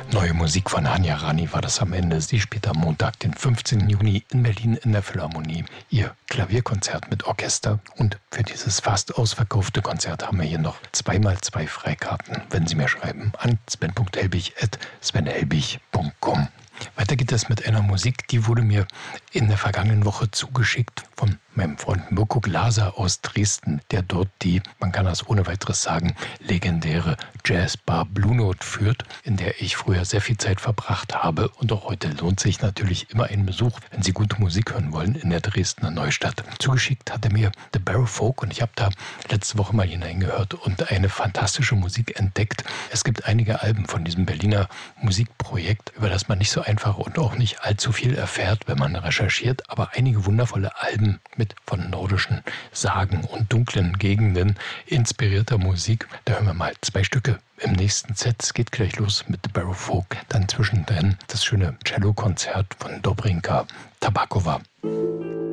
Neue Musik von Hanya Rani war das am Ende. Sie spielt am Montag, den 15. Juni in Berlin in der Philharmonie ihr Klavierkonzert mit Orchester. Und für dieses fast ausverkaufte Konzert haben wir hier noch 2x2 Freikarten, wenn Sie mir schreiben, an sven.helbig@svenhelbig.com. Weiter geht es mit einer Musik, die wurde mir in der vergangenen Woche zugeschickt von meinem Freund Mirko Glaser aus Dresden, der dort die, man kann das ohne weiteres sagen, legendäre Jazzbar Blue Note führt, in der ich früher sehr viel Zeit verbracht habe. Und auch heute lohnt sich natürlich immer ein Besuch, wenn Sie gute Musik hören wollen, in der Dresdner Neustadt. Zugeschickt hat er mir The Barrow Folk und ich habe da letzte Woche mal hineingehört und eine fantastische Musik entdeckt. Es gibt einige Alben von diesem Berliner Musikprojekt, über das man nicht so einfach und auch nicht allzu viel erfährt, wenn man recherchiert, aber einige wundervolle Alben mit von nordischen Sagen und dunklen Gegenden inspirierter Musik. Da hören wir mal 2 Stücke im nächsten Set. Es geht gleich los mit The Barrow Folk, dann zwischendrin das schöne Cello-Konzert von Dobrinka Tabakova.